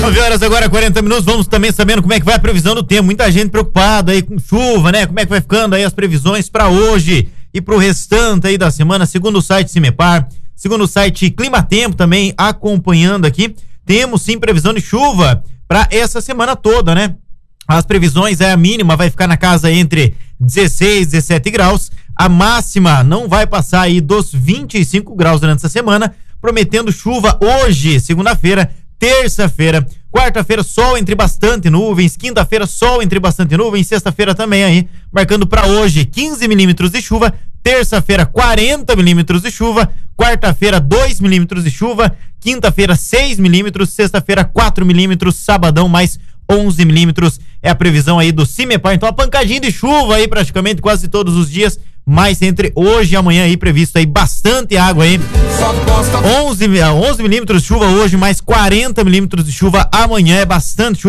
9 horas agora, 40 minutos, vamos também sabendo como é que vai a previsão do tempo. Muita gente preocupada aí com chuva, né? Como é que vai ficando aí as previsões para hoje e pro restante aí da semana, segundo o site Cimepar, segundo o site Climatempo também acompanhando aqui, temos sim previsão de chuva para essa semana toda, né? As previsões, a mínima vai ficar na casa entre 16 e 17 graus, a máxima não vai passar aí dos 25 graus durante essa semana, prometendo chuva hoje, segunda-feira, terça-feira, quarta-feira, sol entre bastante nuvens, quinta-feira, sol entre bastante nuvens, sexta-feira também aí, marcando para hoje 15 milímetros de chuva, terça-feira 40 milímetros de chuva, quarta-feira 2 milímetros de chuva, quinta-feira 6 milímetros, sexta-feira 4 milímetros, sabadão mais 11 milímetros é a previsão aí do Cimepar. Então a pancadinha de chuva aí praticamente quase todos os dias, mas entre hoje e amanhã aí previsto aí bastante água aí. 11 milímetros de chuva hoje, mais 40 milímetros de chuva amanhã, é bastante chuva.